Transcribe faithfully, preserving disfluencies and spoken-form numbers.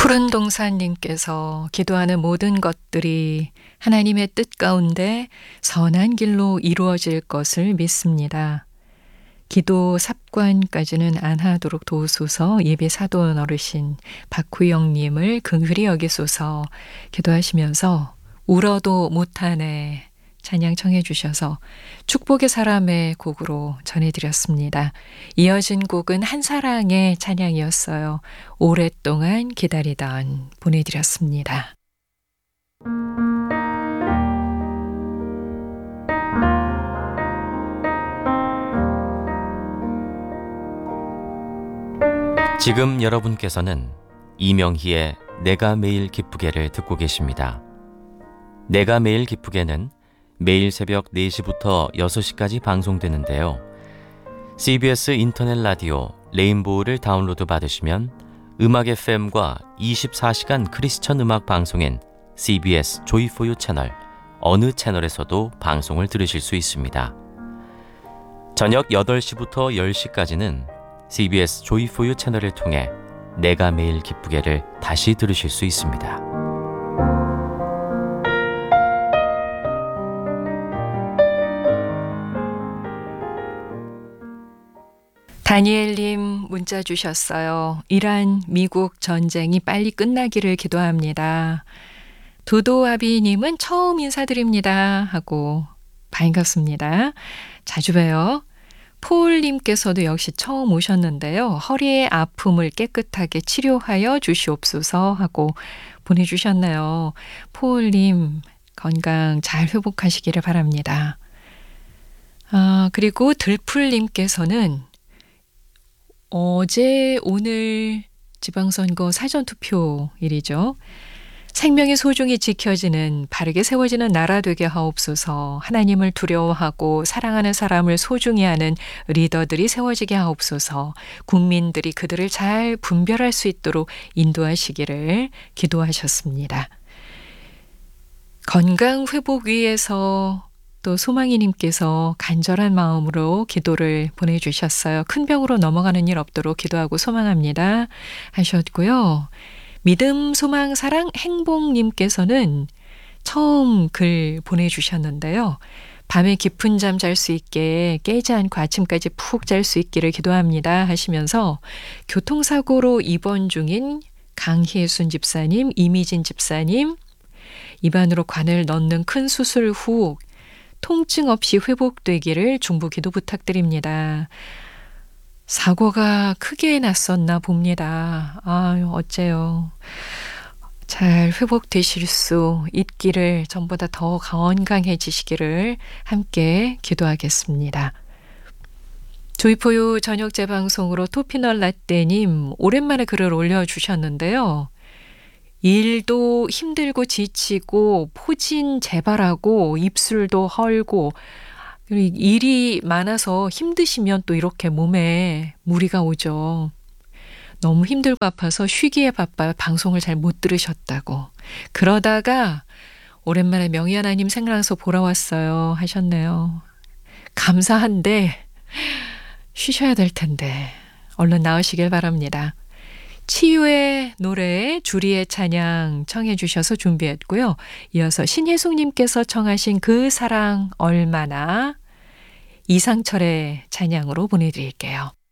푸른 동산님께서 기도하는 모든 것들이 하나님의 뜻 가운데 선한 길로 이루어질 것을 믿습니다. 기도 삽관까지는 안 하도록 도우소서. 예배 사도원 어르신 박후영님을 긍휼히 여기소서. 기도하시면서 울어도 못하네 찬양 청해 주셔서 축복의 사람의 곡으로 전해드렸습니다. 이어진 곡은 한사랑의 찬양이었어요. 오랫동안 기다리던 보내드렸습니다. 지금 여러분께서는 이명희의 내가 매일 기쁘게를 듣고 계십니다. 내가 매일 기쁘게는 매일 새벽 네 시부터 여섯 시까지 방송되는데요. 씨비에스 인터넷 라디오 레인보우를 다운로드 받으시면 음악 에프엠과 이십사 시간 크리스천 음악 방송인 씨비에스 조이포유 채널 어느 채널에서도 방송을 들으실 수 있습니다. 저녁 여덟 시부터 열 시까지는 씨비에스 조이포유 채널을 통해 내가 매일 기쁘게를 다시 들으실 수 있습니다. 다니엘님 문자 주셨어요. 이란 미국 전쟁이 빨리 끝나기를 기도합니다. 도도아비님은 처음 인사드립니다 하고 반갑습니다. 자주 봬요. 폴님께서도 역시 처음 오셨는데요. 허리의 아픔을 깨끗하게 치료하여 주시옵소서 하고 보내주셨네요. 폴님 건강 잘 회복하시기를 바랍니다. 아, 그리고 들풀님께서는 어제 오늘 지방선거 사전투표일이죠. 생명이 소중히 지켜지는 바르게 세워지는 나라 되게 하옵소서. 하나님을 두려워하고 사랑하는 사람을 소중히 하는 리더들이 세워지게 하옵소서. 국민들이 그들을 잘 분별할 수 있도록 인도하시기를 기도하셨습니다. 건강 회복 위해서 또 소망이님께서 간절한 마음으로 기도를 보내주셨어요. 큰 병으로 넘어가는 일 없도록 기도하고 소망합니다 하셨고요. 믿음, 소망, 사랑, 행복님께서는 처음 글 보내주셨는데요. 밤에 깊은 잠 잘 수 있게 깨지 않고 아침까지 푹 잘 수 있기를 기도합니다 하시면서 교통사고로 입원 중인 강혜순 집사님, 이미진 집사님, 입안으로 관을 넣는 큰 수술 후 통증 없이 회복되기를 중보 기도 부탁드립니다. 사고가 크게 났었나 봅니다. 아유, 어째요. 잘 회복되실 수 있기를 전보다 더 건강해지시기를 함께 기도하겠습니다. 조이포유 저녁 재방송으로 토피널 라떼님 오랜만에 글을 올려주셨는데요. 일도 힘들고 지치고 포진 재발하고 입술도 헐고 일이 많아서 힘드시면 또 이렇게 몸에 무리가 오죠. 너무 힘들고 아파서 쉬기에 바빠 방송을 잘 못 들으셨다고. 그러다가 오랜만에 명희 하나님 생각나서 보러 왔어요 하셨네요. 감사한데 쉬셔야 될 텐데 얼른 나으시길 바랍니다. 치유의 노래 주리의 찬양 청해 주셔서 준비했고요. 이어서 신혜숙님께서 청하신 그 사랑 얼마나 이상철의 찬양으로 보내드릴게요.